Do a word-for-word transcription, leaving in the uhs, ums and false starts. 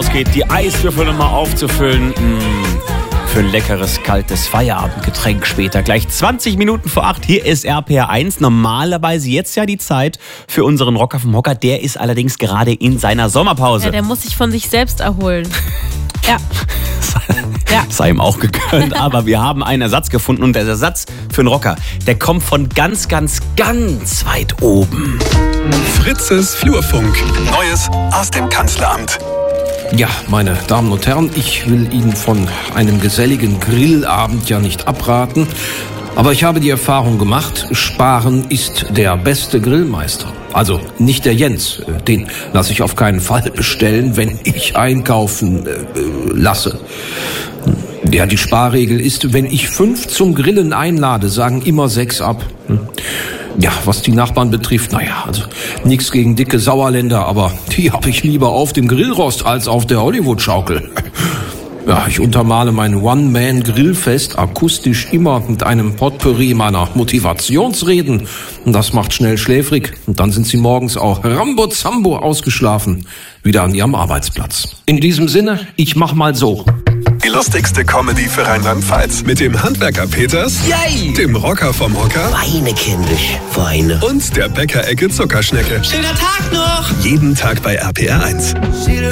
rausgeht, die Eiswürfel nochmal aufzufüllen. Mmh, für ein leckeres, kaltes Feierabendgetränk später. Gleich zwanzig Minuten vor acht. Hier ist R P R eins. Normalerweise jetzt ja die Zeit für unseren Rocker vom Hocker. Der ist allerdings gerade in seiner Sommerpause. Ja, der muss sich von sich selbst erholen. Ja. Ja. Sei ihm auch gegönnt, aber wir haben einen Ersatz gefunden und der Ersatz für einen Rocker, der kommt von ganz, ganz, ganz weit oben. Fritzes Flurfunk. Neues aus dem Kanzleramt. Ja, meine Damen und Herren, ich will Ihnen von einem geselligen Grillabend ja nicht abraten. Aber ich habe die Erfahrung gemacht, Sparen ist der beste Grillmeister. Also nicht der Jens, den lasse ich auf keinen Fall bestellen, wenn ich einkaufen äh, lasse. Ja, die Sparregel ist, wenn ich fünf zum Grillen einlade, sagen immer sechs ab. Ja, was die Nachbarn betrifft, naja, also nichts gegen dicke Sauerländer, aber die habe ich lieber auf dem Grillrost als auf der Hollywood-Schaukel. Ja, ich untermale mein One-Man-Grillfest akustisch immer mit einem Potpourri meiner Motivationsreden. Und das macht schnell schläfrig. Und dann sind sie morgens auch Rambo-Zambo ausgeschlafen, wieder an ihrem Arbeitsplatz. In diesem Sinne, ich mach mal so. Die lustigste Comedy für Rheinland-Pfalz. Mit dem Handwerker Peters, Yay! Dem Rocker vom Hocker Weine, kindisch, Weine. und der Bäckerecke Zuckerschnecke. Schöner Tag noch! Jeden Tag bei R P R eins.